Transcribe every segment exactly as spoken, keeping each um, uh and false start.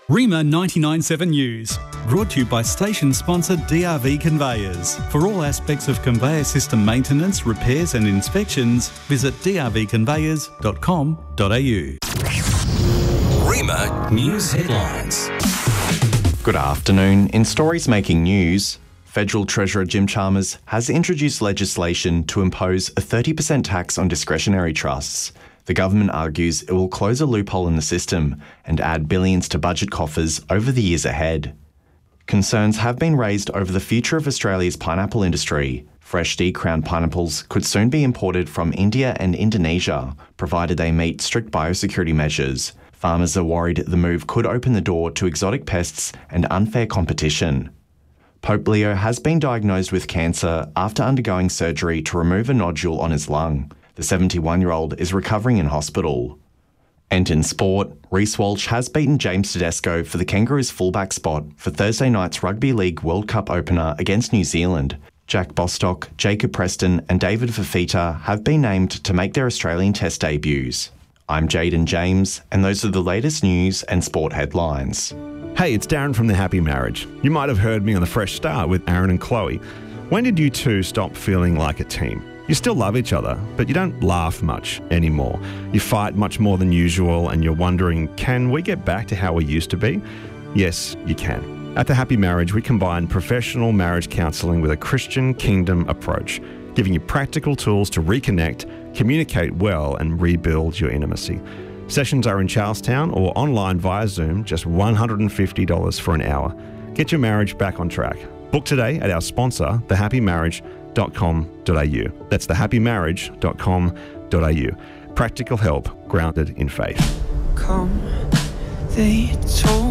Rima ninety-nine point seven News, brought to you by station sponsor D R V Conveyors. For all aspects of conveyor system maintenance, repairs and inspections, visit d r v conveyors dot com dot a u. Rima News Headlines. Good afternoon. In stories making news, Federal Treasurer Jim Chalmers has introduced legislation to impose a thirty percent tax on discretionary trusts. The government argues it will close a loophole in the system and add billions to budget coffers over the years ahead. Concerns have been raised over the future of Australia's pineapple industry. Fresh D-crown pineapples could soon be imported from India and Indonesia, provided they meet strict biosecurity measures. Farmers are worried the move could open the door to exotic pests and unfair competition. Pope Leo has been diagnosed with cancer after undergoing surgery to remove a nodule on his lung. The seventy-one-year-old is recovering in hospital. And in sport, Reece Walsh has beaten James Tedesco for the Kangaroos fullback spot for Thursday night's Rugby League World Cup opener against New Zealand. Jack Bostock, Jacob Preston and David Fafita have been named to make their Australian Test debuts. I'm Jaden James, and those are the latest news and sport headlines. Hey, it's Darren from The Happy Marriage. You might have heard me on The Fresh Start with Aaron and Chloe. When did you two stop feeling like a team? You still love each other, but you don't laugh much anymore. You fight much more than usual, and you're wondering, can we get back to how we used to be? Yes, you can. At The Happy Marriage, we combine professional marriage counselling with a Christian kingdom approach, giving you practical tools to reconnect, communicate well, and rebuild your intimacy. Sessions are in Charlestown or online via Zoom, just one hundred fifty dollars for an hour. Get your marriage back on track. Book today at our sponsor, the happy marriage dot com dot a u. That's the happy marriage dot com dot a u. Practical help grounded in faith. Come, they told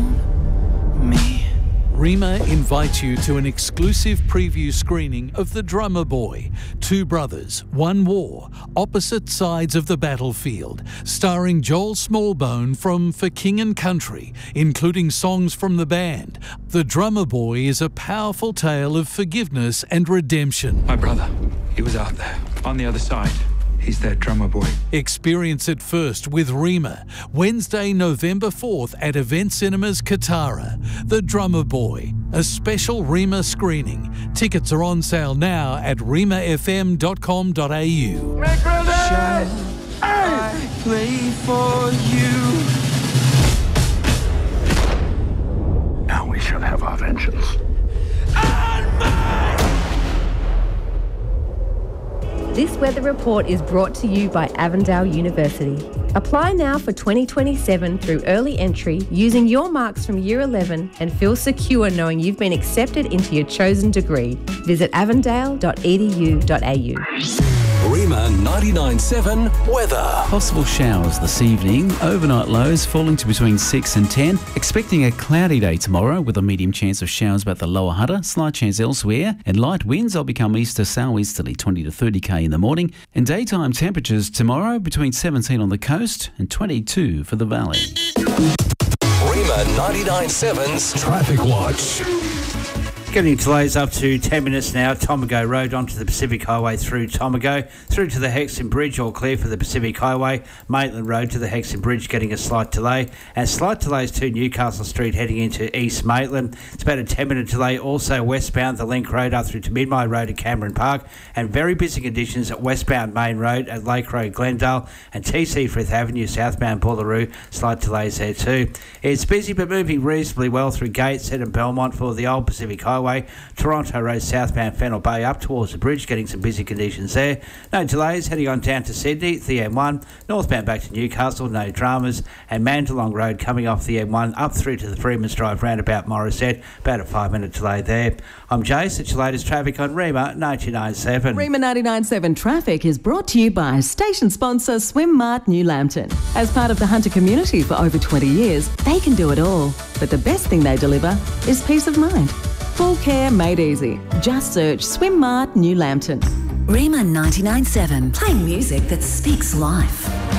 me. Rima invites you to an exclusive preview screening of The Drummer Boy, Two Brothers, One War, Opposite Sides of the Battlefield, starring Joel Smallbone from For King and Country, including songs from the band. The Drummer Boy is a powerful tale of forgiveness and redemption. My brother, he was out there, on the other side. He's that drummer boy. Experience it first with Rima, Wednesday, November fourth at Event Cinemas, Katara. The Drummer Boy, a special Rima screening. Tickets are on sale now at rima f m dot com dot a u. Shall I play for you? Now we shall have our vengeance. This weather report is brought to you by Avondale University. Apply now for twenty twenty-seven through early entry using your marks from Year eleven and feel secure knowing you've been accepted into your chosen degree. Visit avondale dot e d u dot a u. Rima ninety-nine point seven weather. Possible showers this evening. Overnight lows falling to between six and ten. Expecting a cloudy day tomorrow with a medium chance of showers about the lower Hunter. Slight chance elsewhere. And light winds will become east to southeasterly twenty to thirty k in the morning. And daytime temperatures tomorrow between seventeen on the coast and twenty-two for the valley. Rima ninety-nine point seven's Traffic Watch. Getting delays up to ten minutes now. Tomago Road onto the Pacific Highway through Tomago. Through to the Hexton Bridge, all clear for the Pacific Highway. Maitland Road to the Hexton Bridge getting a slight delay. And slight delays to Newcastle Street heading into East Maitland. It's about a ten minute delay also westbound the Link Road up through to Midmay Road at Cameron Park. And very busy conditions at westbound Main Road at Lake Road Glendale. And T C Frith Avenue southbound Boolaroo. Slight delays there too. It's busy but moving reasonably well through Gateshead and Belmont for the old Pacific Highway. Toronto Road southbound Fennell Bay up towards the bridge, getting some busy conditions there. No delays heading on down to Sydney, the M one. Northbound back to Newcastle, no dramas. And Mandalong Road coming off the M one up through to the Freeman's Drive roundabout Morisset. About a five minute delay there. I'm Jace, it's your latest traffic on Rima ninety-nine point seven. Rima ninety-nine point seven traffic is brought to you by station sponsor Swim Mart New Lambton. As part of the Hunter community for over twenty years, they can do it all. But the best thing they deliver is peace of mind. Full care made easy. Just search Swim Mart New Lambton. Rima ninety-nine point seven, playing music that speaks life.